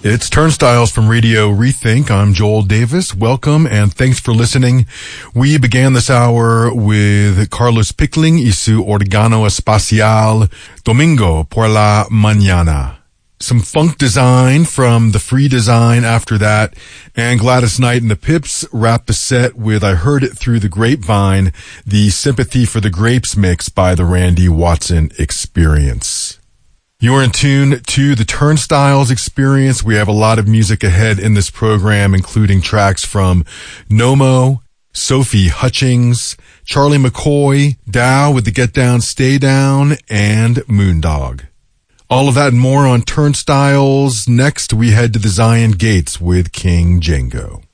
It's Turnstiles from Radio Rethink. I'm Joel Davis. Welcome and thanks for listening. We began this hour with Carlos Pickling y su Organo Espacial, Domingo por la Mañana. Some funk design from the Free Design after that, and Gladys Knight and the Pips wrap the set with I Heard It Through the Grapevine, the Sympathy for the Grapes mix by the Randy Watson Experience. You're in tune to the Turnstiles Experience. We have a lot of music ahead in this program, including tracks from Nomo, Sophie Hutchings, Charlie McCoy, Dow with the Get Down, Stay Down, and Moondog. All of that and more on Turnstiles. Next, we head to the Zion Gates with King Django.